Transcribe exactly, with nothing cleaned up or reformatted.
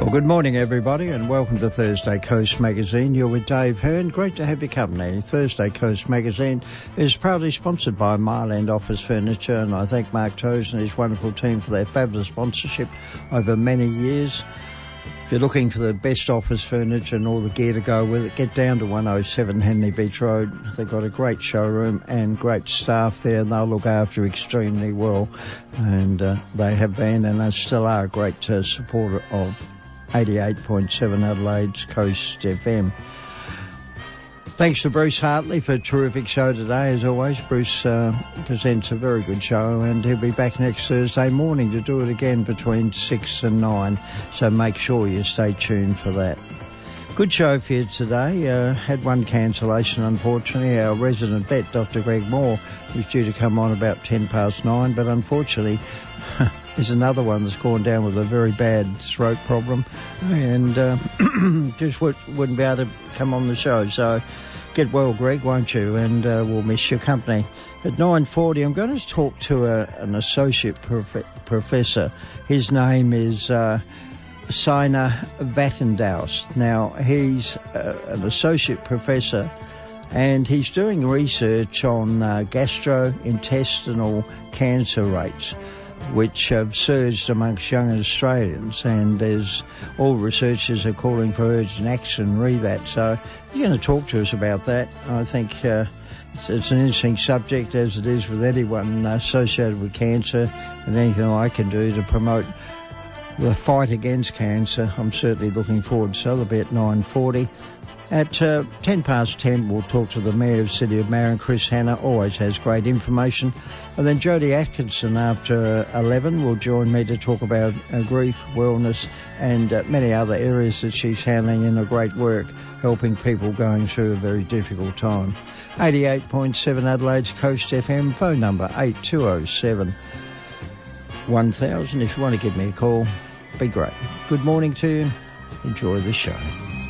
Well, good morning, everybody, and welcome to Thursday Coast Magazine. You're with Dave Hearn. Great to have your company. Thursday Coast Magazine is proudly sponsored by Myland Office Furniture, and I thank Mark Toes and his wonderful team for their fabulous sponsorship over many years. If you're looking for the best office furniture and all the gear to go with it, get down to one oh seven Henley Beach Road. They've got a great showroom and great staff there, and they'll look after you extremely well. And uh, they have been and they still are a great uh, supporter of eighty-eight point seven Adelaide's Coast F M. Thanks to Bruce Hartley for a terrific show today. As always, Bruce uh, presents a very good show, and he'll be back next Thursday morning to do it again between six and nine, so make sure you stay tuned for that. Good show for you today. Uh, had one cancellation, unfortunately. Our resident vet, Doctor Greg Moore, was due to come on about ten past nine, but unfortunately there's another one that's gone down with a very bad throat problem and uh, just w- wouldn't be able to come on the show. So get well, Greg, won't you? And uh, we'll miss your company. At nine forty, I'm going to talk to a, an associate prof- professor. His name is uh, Sina Vattendaus. Now, he's uh, an associate professor, and he's doing research on uh, gastrointestinal cancer rates, which have surged amongst young Australians, and there's all researchers are calling for urgent action, re that. So he's going to talk to us about that. I think uh, it's, it's an interesting subject, as it is with anyone associated with cancer, and anything I can do to promote the fight against cancer, I'm certainly looking forward to. So they'll be at nine forty. At uh, ten past ten, we'll talk to the Mayor of the City of Marion, Chris Hanna, always has great information. And then Jodie Atkinson, after eleven, will join me to talk about uh, grief, wellness, and uh, many other areas that she's handling in a great work, helping people going through a very difficult time. eighty-eight point seven Adelaide's Coast F M, phone number eight two oh seven one thousand. If you want to give me a call, be great. Good morning to you. Enjoy the show.